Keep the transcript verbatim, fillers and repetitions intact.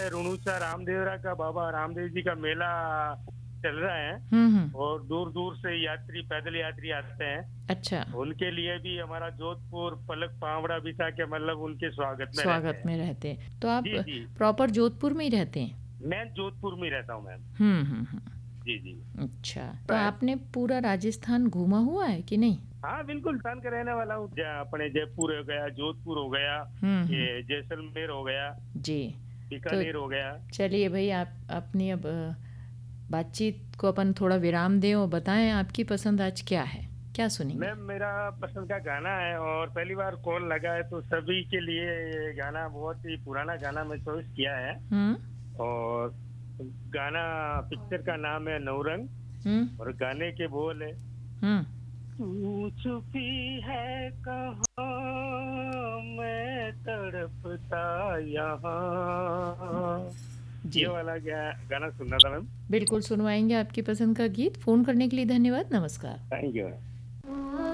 रुणुचा रामदेवरा का बाबा रामदेव जी का मेला चल रहा है हम्म हम्म, और दूर दूर से यात्री पैदल यात्री आते हैं। अच्छा, उनके लिए भी हमारा जोधपुर पलक पावड़ा बिछा के मतलब उनके स्वागत में रहते स्वागत हैं। में रहते हैं। तो आप जी जी, प्रॉपर जोधपुर में ही रहते हैं? मैं जोधपुर में रहता हूँ मैम। हम्म हम्म हम्म, जी जी। अच्छा, तो है। आपने पूरा राजस्थान घूमा हुआ है कि नहीं? हाँ बिल्कुल, स्थान का रहने वाला हूँ। जय- अपने जयपुर हो गया, जोधपुर हो गया, हम्म हम्म, ये जैसलमेर हो गया, जी। तो बीकानेर हो गया। चलिए भाई, आप अपनी अब अ, बातचीत को अपन थोड़ा विराम दें और बताएं आपकी पसंद आज क्या है, क्या सुनेंगे? मैम मेरा पसंद का गाना है और पहली बार कॉल लगा है तो सभी के लिए ये गाना बहुत ही पुराना गाना मैं चॉइस किया है। हम्म और गाना पिक्चर का नाम है नौरंग हम्म और गाने के बोल है, हम्म, तू छुपी है कहाँ मैं तड़पता यहाँ। जी, ये वाला गा- गाना सुनना था मैम। बिल्कुल सुनवाएंगे आपकी पसंद का गीत। फ़ोन करने के लिए धन्यवाद, नमस्कार। Thank you.